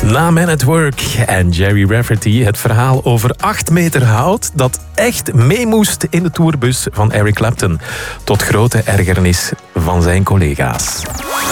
Na Man at Work en Jerry Rafferty het verhaal over 8 meter hout dat echt mee moest in de tourbus van Eric Clapton. Tot grote ergernis van zijn collega's.